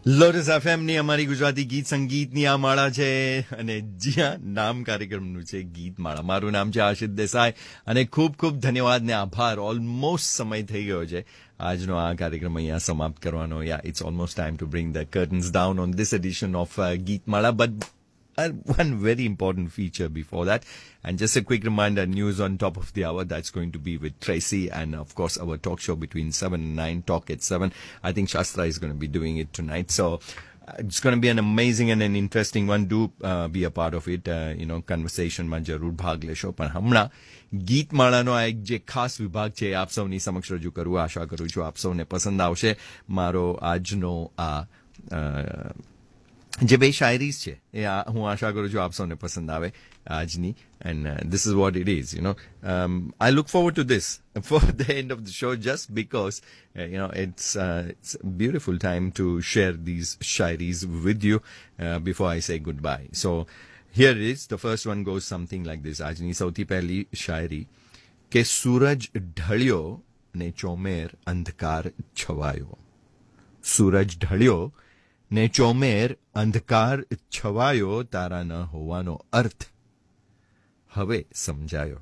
Lotus એફએમની અમારી ગુજરાતી ગીત સંગીતની આ માળા છે અને જ્યાં નામ કાર્યક્રમનું છે ગીતમાળા. મારું નામ છે આશિત દેસાઈ અને ખૂબ ખૂબ ધન્યવાદ ને આભાર. ઓલમોસ્ટ સમય થઈ ગયો છે આજનો આ કાર્યક્રમ અહીંયા સમાપ્ત કરવાનો. It's almost time to bring the curtains down on this addition of ગીતમાળા. But one very important feature before that, and just a quick reminder, news on top of the hour, that's going to be with Tracy, and of course our talk show between 7 and 9, Talk at 7. I think Shastra is going to be doing it tonight, so it's going to be an amazing and an interesting one. Do be a part of it, conversation માં જરૂર ભાગ લેશો. પણ હમણાં ગીતમાળાનો આ એક જે ખાસ વિભાગ છે આપ સૌની સમક્ષ રજૂ કરવું આશા કરું છું આપ સૌને પસંદ આવશે. મારો આજનો આ જે બે શાયરીઝ છે એ હું આશા કરું છું આપ સૌને પસંદ આવે આજની. And this is what it is, I look forward to this for the end of the show, just because it's a beautiful time to share these shairis with you before I say goodbye. So here it is. The first one goes something like this. આજની સૌથી પહેલી શાયરી કે સૂરજ ઢળ્યો ને ચોમેર અંધકાર છવાયો. સૂરજ ઢળ્યો ને ચોમેર અંધકાર છવાયો, તારા ન હોવાનો અર્થ હવે સમજાયો.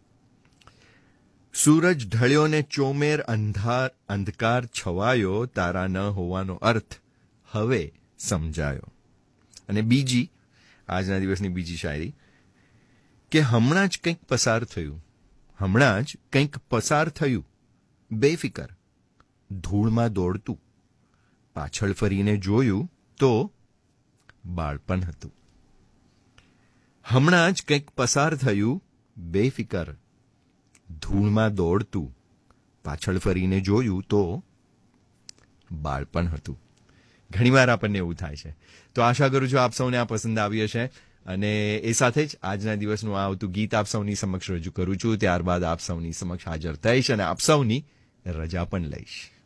સૂરજ ઢળ્યો ને ચોમેર અંધકાર છવાયો, તારા ન હોવાનો અર્થ હવે સમજાયો. અને બીજી આજના દિવસની બીજી શાયરી કે હમણાં જ કંઈક પસાર થયું, હમણાં જ કંઈક પસાર થયું, બેફિકર ધૂળમાં દોડતું, પાછળ ફરીને જોયું તો બાળપણ હતું. હમણાં જ કંઈક પસાર થયું, બેફિકર ધૂળમાં દોડતું, પાછળ ફરીને જોયું તો બાળપણ હતું. ઘણીવાર આપણને એવું થાય છે. તો આશા કરું છું આપ સૌને આ પસંદ આવી હશે. અને એ સાથે જ આજના દિવસનું આ આવતું ગીત આપ સૌની સમક્ષ રજૂ કરું છું. ત્યારબાદ આપ સૌની સમક્ષ હાજર થઈશ અને આપ સૌની રજા પણ લઈશ.